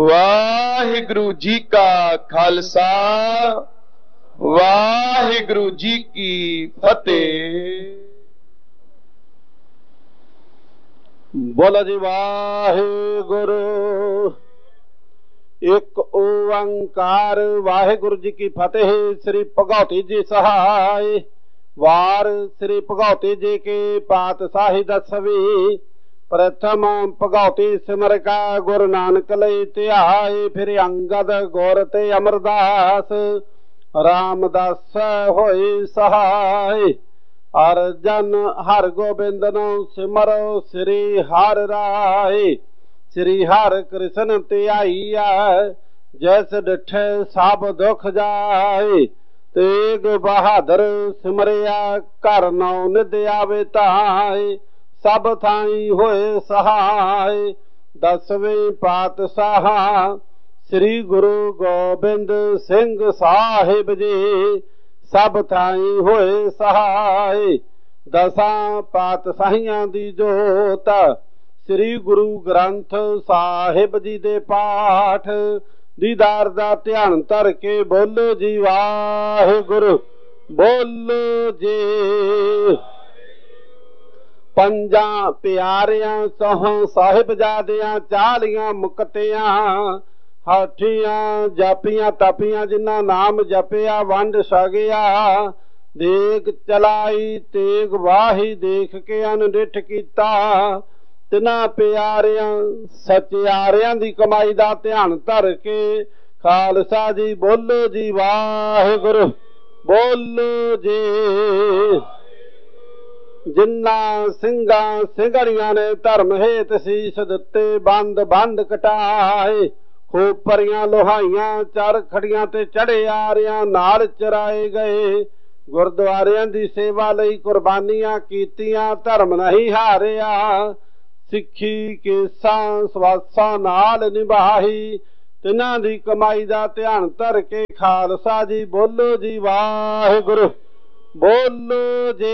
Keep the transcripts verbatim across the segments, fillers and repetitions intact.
ਵਾਹਿਗੁਰੂ ਜੀ ਕਾ ਖਾਲਸਾ ਵਾਹਿਗੁਰੂ ਜੀ ਕੀ ਫਤਿਹ। ਬੋਲੋ ਜੀ ਵਾਹਿਗੁਰੂ। ਇੱਕ ਓੰਕਾਰ ਵਾਹਿਗੁਰੂ ਜੀ ਕੀ ਫਤਿਹ। श्री भगवती जी सहाय। वार श्री भगवती जी की पातशाही दसवीं। प्रथम भगवती सिमर का गुरु नानक लई ध्याए। फिर अंगद गुर ते अमरदास रामदास होई सहाय। अर्जन हर गोबिंद नो सिमरो श्री हर राय। श्री हर कृष्ण ध्याईया जैस डिठे सब दुख जाए। तेग बहादुर सिमरिया कर नौ निध आवे ताए। सब थाई होए सहाय। दसवीं पातशाह श्री गुरु गोबिंद सिंह साहिब जी सब थाई होए सहाय। दसां पातशाहियां दी जोत श्री गुरु ग्रंथ साहिब जी दे पाठ दीदार दा ध्यान धर के बोलो जी वाहिगुरु। बोलो जी पंजा प्यारियां सहों साहिबजादियां चालियां मुकतियां हाठियां जापियां तपियां जिन्ना नाम जपिया वंड सगिया। देख चलाई तेग वाही देख के अनडिठ कीता। तिना प्यारियां सचियारियां दी कमाई दा ध्यान धर के खालसा जी बोलो जी वाहिगुरु। बोलो जी जिन्ना सिंघां सिंघड़ियां ने धर्म हेत शीश दिते बंद बंद कटाए। खोपरियां लोहाइयां चर खड़ियां ते चढ़े आरियां नाल चराए गए। गुरुद्वारियां दी सेवा लई कुर्बानियां कीतियां धर्म नहीं हारिया। सिक्खी केसां सवासां नाल निभाही तिन्हां दी कमाई दा ध्यान धर के खालसा जी बोलो जी वाहिगुरु। बोलो जी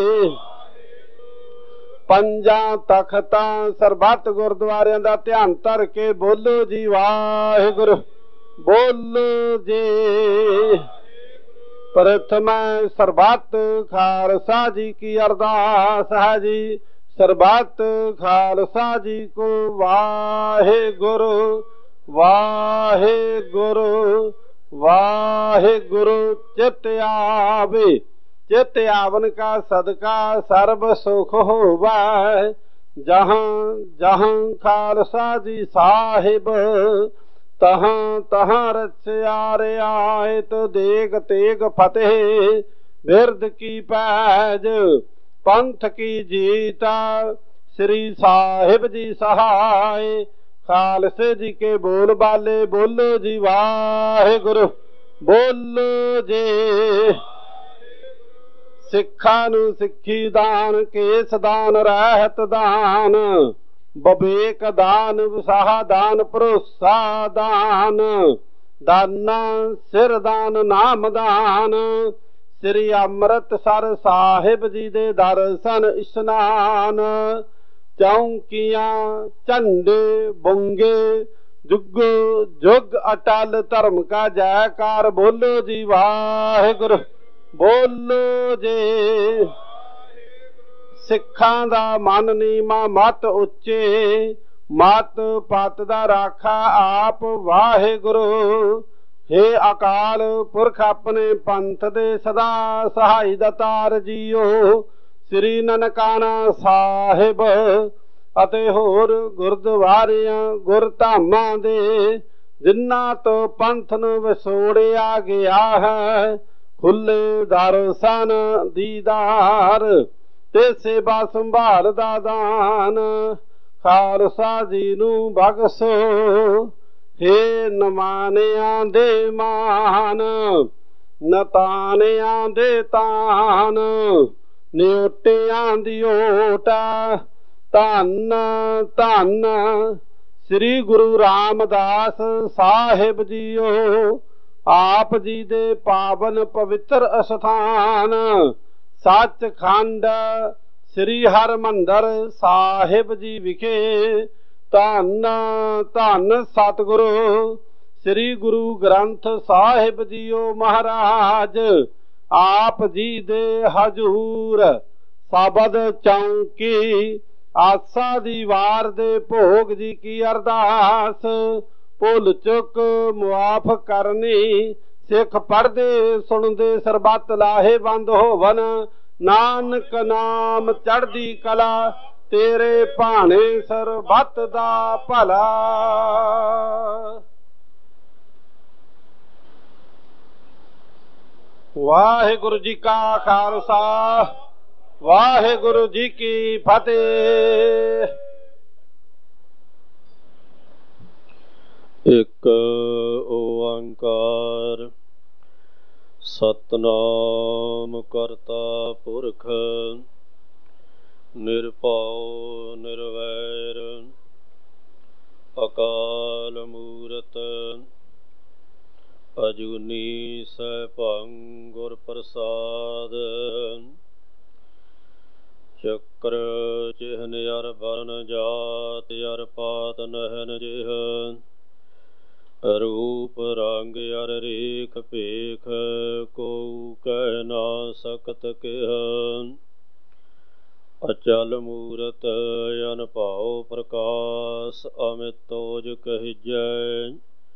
पंजां तख्तां सरबत गुरुद्वारियां दा ध्यान धर के बोलो जी वाहिगुरु। बोलो जी प्रथम सरबत खालसा जी की अरदास है जी। सरबत खालसा जी को वाहिगुरु वाहिगुरु वाहिगुरु। चित आवे चित आवन का सदका सर्व सुख होवै। जहाँ जहाँ खालसा जी साहिब तहाँ तहाँ रचारे आए। तो देग तेग फतेह बिरद की पैज पंथ की जीता। श्री साहिब जी सहाय। खालसे जी के बोल बाले बोलो जी वाहिगुरु। बोलो जी सिक्खां नूं सिक्खी दान केस दान रहत दान। बबेक दान विसाह दान भरोसा दान। दाना सिर दान नाम दान। श्री अमृतसर साहिब जी दे दर्शन इशनान। चौंकियां झंडे बुंगे जुग जुग अटल धर्म का जयकार। बोलो जी वाहिगुरु। बोलो जी सिखां दा मन नीमा मत उच्चे। मत पत दा राखा आप वाहिगुरु। हे अकाल पुरख अपने पंथ दे सदा सहाय दातार जीओ। श्री ननकाना साहिब अते होर गुरुद्वारियां गुरधामां दे जिन्ना तो पंथ नूं विछोड़िया गया है। खुले दर्शन दीदार ते सेवा संभाल दा दान। खालसा जी नूं बख्शो हे नमानियां दे मान। नतानियां दे तान न्योटियां दी ओट। धन धन श्री गुरु रामदास साहिब जीओ। आप जी दे पावन पवित्र अस्थान। सचखंड श्री हरमंदर साहिब जी विखे ਧੰਨ ਧੰਨ ਸਤਿਗੁਰੂ ਸ੍ਰੀ ਗੁਰੂ ਗ੍ਰੰਥ ਸਾਹਿਬ ਜੀਓ ਮਹਾਰਾਜ। ਆਪ ਜੀ ਦੇ ਹਜੂਰ ਸ਼ਬਦ ਚੌਂਕੀ ਆਸਾ ਦੀ ਵਾਰ ਦੇ ਭੋਗ ਜੀ ਕੀ ਅਰਦਾਸ। ਭੁੱਲ ਚੁੱਕ ਮੁਆਫ ਕਰਨੀ, ਸਿੱਖ ਪੜ੍ਹਦੇ ਸੁਣਦੇ ਸਰਬੱਤ ਲਾਹੇਵੰਦ ਹੋਵਨ। ਨਾਨਕ ਨਾਮ ਚੜ੍ਹਦੀ ਕਲਾ, ਤੇਰੇ ਭਾਣੇ ਸਰਬੱਤ ਦਾ ਭਲਾ। ਵਾਹਿਗੁਰੂ ਜੀ ਕਾ ਖਾਲਸਾ, ਵਾਹਿਗੁਰੂ ਜੀ ਕੀ ਫਤਿਹ। ਇੱਕ ਓੰਕਾਰ ਸਤਿਨਾਮ ਕਰਤਾ ਪੁਰਖ ਨਿਰਭਉ ਨਿਰਵੈਰ ਅਕਾਲ ਮੂਰਤ ਅਜੂਨੀ ਸੈਭੰ ਗੁਰ ਪ੍ਰਸਾਦ। ਚੱਕਰ ਚਿਹਨ ਅਰ ਵਰਨ ਜਾਤ ਅਰ ਪਾਤ ਨਹਨ ਜਿਹ। ਰੂਪ ਰੰਗ ਅਰ ਰੇਖ ਭੇਖ, ਕੋ ਕਹਿ ਨਾ ਸਕਤ ਕਿਹ। ਅਚਲ ਮੂਰਤ ਅਨਭਉ ਪ੍ਰਕਾਸ਼, ਅਮਿਤ ਓਜ ਕਹਿਜੈ।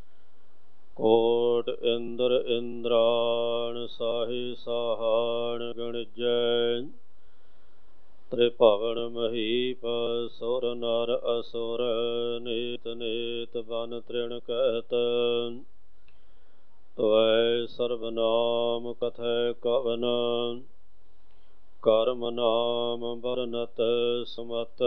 ਕੋਟ ਇੰਦਰ ਇੰਦਰਾਣ, ਸਾਹੇ ਸਾਹਾਣ ਗਣਜੈ। ਤ੍ਰਿਭਵਨ ਮਹੀਪ ਸੁਰ ਨਰ ਅਸੁਰ, ਨੀਤ ਨੀਤ ਬਨ ਤ੍ਰਿਣ ਕਹਿਤ। ਤਵੈ ਸਰਬ ਨਾਮ ਕਥੈ ਕਵਨ, ਕਰਮ ਨਾਮ ਬਰਨਤ ਸਮਤ।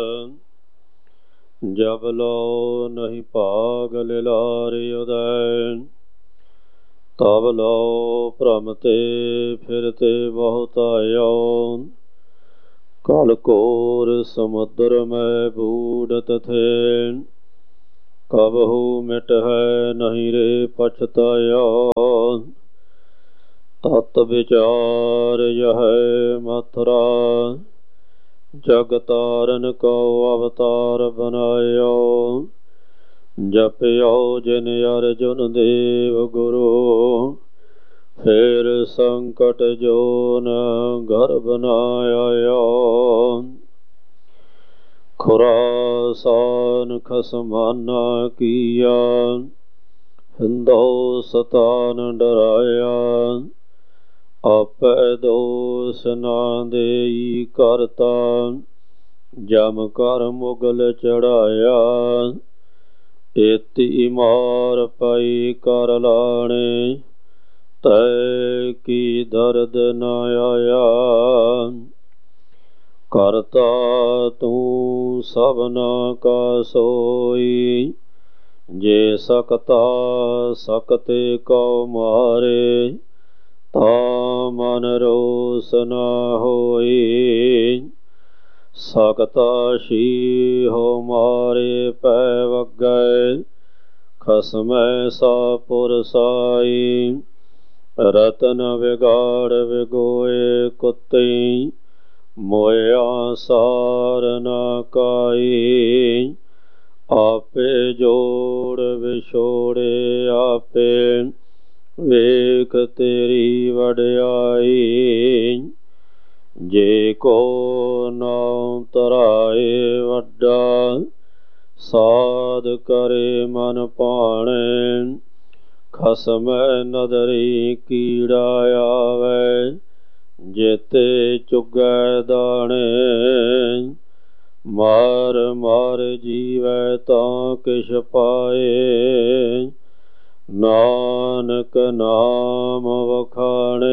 ਜਬ ਲੋ ਨਹੀਂ ਭਾਗ ਲਿਲਾਰਿ ਉਦੈ, ਤਬ ਲੋ ਭ੍ਰਮ ਤੇ ਫਿਰਤੇ ਬਹੁਤ ਆਇਓ। ਕਲ ਕੋਰ ਸਮੁਦਰ ਮੈਂ ਬੂੜਤ ਥੇ, ਕਬਹੂ ਮਿਟ ਹੈ ਨਹੀਂ ਰੇ ਪਛਤਾਇਓ। ਤਤ ਵਿਚਾਰ ਯਹ ਮਥੁਰਾ, ਜਗ ਤਾਰਨ ਕੋ ਅਵਤਾਰ ਬਨਾਇਓ। ਜਪਿਓ ਜਿਨ ਅਰਜੁਨ ਦੇਵ ਗੁਰੂ, ਫੇਰ ਸੰਕਟ ਜੋ ਨ ਘਰ ਬਨਾਇਓ। ਖੁਰਾਸਾਨ ਖਸਮਾਨਾ ਕੀਆ, ਹਿੰਦੋ ਸਤਾਨ ਡਰਾਇਆ। ਆਪੈ ਦੋਸ ਨਾ ਦੇਈ ਕਰਤਾ, ਜਮ ਕਰ ਮੁਗਲ ਚੜਾਇਆ। ਏਤੀ ਮਾਰ ਪਾਈ ਕਰ ਲਾਣੇ, ਤੈ ਕੀ ਦਰਦ ਨ ਆਇਆ। ਕਰਤਾ ਤੂੰ ਸਭਨਾ ਕਾ ਸੋਈ, ਜੇ ਸਕਤਾ ਸਕਤੇ ਕਉ ਮਾਰੇ। ਤਾ ਮਨ ਰੋਸ ਨ ਹੋਈ, ਸਕਤਾ ਸ਼ੀਹੋ ਮਾਰੇ ਪੈ ਵਗੈ। ਖਸਮੈ ਸਾ ਪੁਰ ਸਾਈ, ਰਤਨ ਵਿਗਾੜ ਵਿਗੋਏ ਕੁੱਤੀ। ਮੋਇਆ ਸਾਰ ਨ ਕਾਈ, ਆਪੇ ਜੋੜ ਵਿਛੋੜੇ ਆਪੇ। ਵੇਖ ਤੇਰੀ ਵਡਿਆਈ, ਜੇ ਕੋ ਨਾਮ ਧਰਾਏ ਵੱਡਾ। ਸਾਧ ਕਰੇ ਮਨ ਭਾਣੇ, ਖਸਮੈ ਨਦਰੀ ਕੀੜਾ ਆਵੈ। ਜੇਤੇ ਚੁਗੈ ਦਾਣੇ, ਮਾਰ ਮਾਰ ਜੀਵੈ ਤਾਂ ਕਿਛ ਪਾਏ। ਨਾਨਕ ਨਾਮ ਵਖਾਣੇ,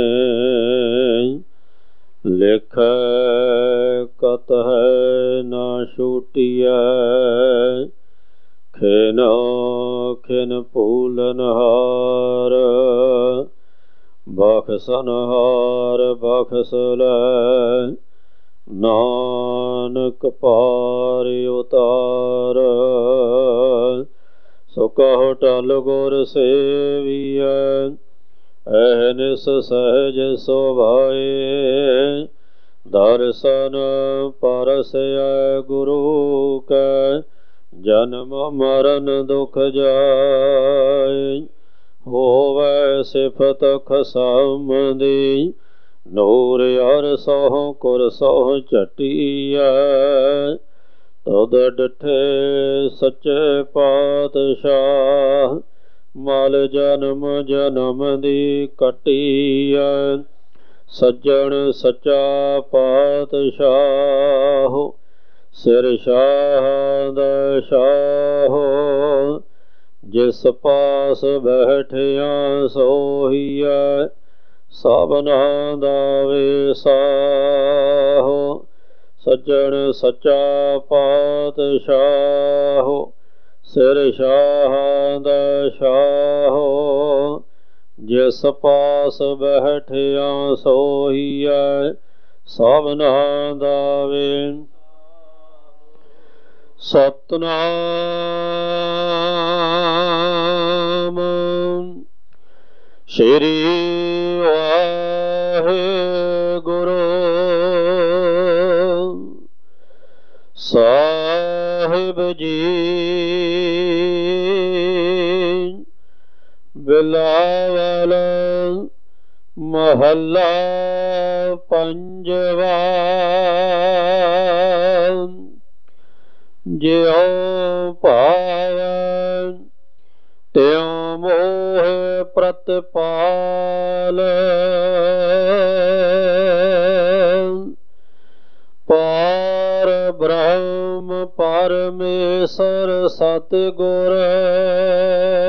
ਲਿਖੈ ਕਤਹਿ ਨਾ ਛੂਟੀਐ। ਖਿਨੋ ਖਿਨ ਭੂਲਨਹਾਰ, ਬਖਸ਼ਨਹਾਰ ਬਖਸ਼ ਲੈ। ਨਾਨਕ ਪਾਰ ਉਤਾਰ, ਸੋ ਕਹੋ ਟਲ ਗੁਰ ਸੇਵੀਐ। ਅਹਨਿਸ ਸਹਿਜ ਸੁਭਾਏ, ਦਰਸ਼ਨ ਪਰਸੈ ਗੁਰੂ ਕੈ। ਜਨਮ ਮਰਨ ਦੁਖ ਜਾਏ। ਹੋਵੈ ਸਿਫਤ ਖਸਮ ਦੀ ਨੂਰ ਅਰ ਸਹੁ ਕੁਰ ਸਹੁ ਝਟੀਐ। ਤਦ ਡਿਠੇ ਸੱਚੇ ਪਾਤਸ਼ਾਹ ਮਲ ਜਨਮ ਜਨਮ ਦੀ ਕਟੀਐ। ਸੱਜਣ ਸੱਚਾ ਪਾਤਸ਼ਾਹ ਸਿਰ ਸ਼ਾਹ ਦਾ ਸ਼ਾਹ। ਜਿਸ ਪਾਸ ਬੈਠਿਆ ਸੋਹੀਐ ਸਭਨਾ ਦਾ ਵਿਸਾਹ। ਸੱਜਣ ਸੱਚਾ ਪਾਤਸ਼ਾਹ ਸਿਰ ਸ਼ਾਹ ਦਾ ਸ਼ਾਹ। ਜਿਸ ਪਾਸ ਬੈਠਿਆ ਸੋਹੀਐ ਸਭਨਾ ਦਾ ਵਿਸਾਹ। ਸਤਿਨਾਮ ਸ੍ਰੀ ਵਾਹਿਗੁਰੂ ਸਾਹਿਬ ਜੀ। ਬਿਲਾਵਲ ਮਹੱਲਾ ਪੰਜਵਾ। ਜਿਉ ਭਾਵੈ ਤਿਉ ਮੋਹਿ ਪ੍ਰਤਪਾਲ। ਪਾਰ ਬ੍ਰਹਮ ਪਰਮੇਸ਼ਰ ਸਤਿਗੁਰ